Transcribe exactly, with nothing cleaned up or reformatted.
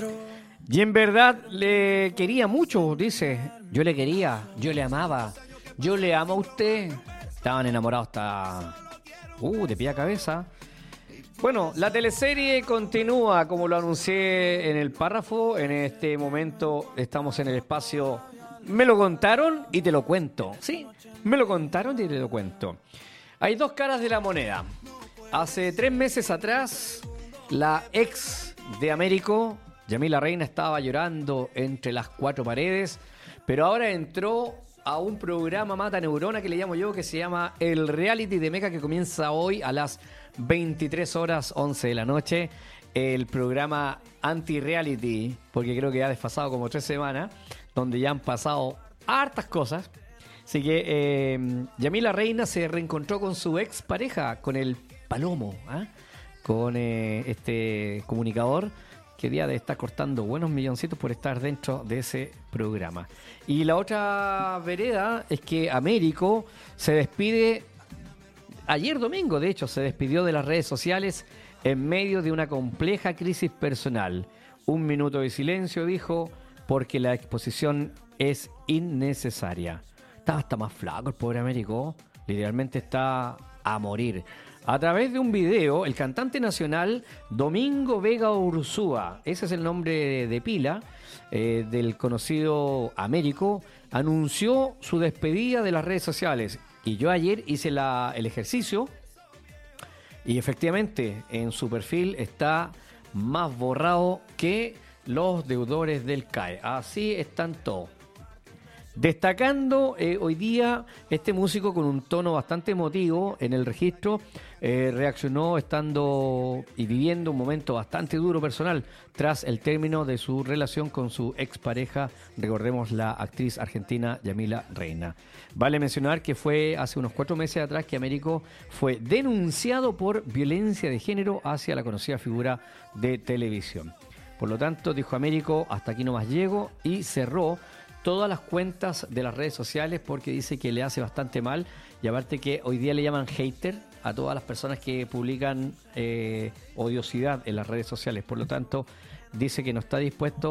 Y en verdad le quería mucho, dice. Yo le quería, yo le amaba, yo le amo a usted. Estaban enamorados hasta... Uh, de pie a cabeza. Bueno, la teleserie continúa, como lo anuncié en el párrafo. En este momento estamos en el espacio Me lo contaron y te lo cuento. Sí, me lo contaron y te lo cuento. Hay dos caras de la moneda. Hace tres meses atrás, la ex de Américo, Yamila Reina, estaba llorando entre las cuatro paredes, pero ahora entró a un programa Mata Neurona que le llamo yo, que se llama El Reality de Meca, que comienza hoy a las veintitrés horas once de la noche. El programa anti-reality, porque creo que ha desfasado como tres semanas, donde ya han pasado hartas cosas. Así que eh, Yamila Reina se reencontró con su ex pareja, con el Palomo, ¿eh? con eh, este comunicador que día de estar cortando buenos milloncitos por estar dentro de ese programa. Y la otra vereda es que Américo se despide, ayer domingo de hecho, se despidió de las redes sociales en medio de una compleja crisis personal. Un minuto de silencio, dijo, porque la exposición es innecesaria. Está hasta más flaco el pobre Américo, literalmente está a morir. A través de un video, el cantante nacional Domingo Vega Ursúa, ese es el nombre de, de pila eh, del conocido Américo, anunció su despedida de las redes sociales. Y yo ayer hice la, el ejercicio y efectivamente en su perfil está más borrado que los deudores del C A E. Así están todos. Destacando eh, hoy día este músico con un tono bastante emotivo en el registro, eh, reaccionó estando y viviendo un momento bastante duro personal tras el término de su relación con su expareja, recordemos la actriz argentina Yamila Reina. Vale mencionar que fue hace unos cuatro meses atrás que Américo fue denunciado por violencia de género hacia la conocida figura de televisión. Por lo tanto, dijo Américo, hasta aquí nomás llego, y cerró todas las cuentas de las redes sociales porque dice que le hace bastante mal, y aparte que hoy día le llaman hater a todas las personas que publican eh, odiosidad en las redes sociales. Por lo tanto, dice que no está dispuesto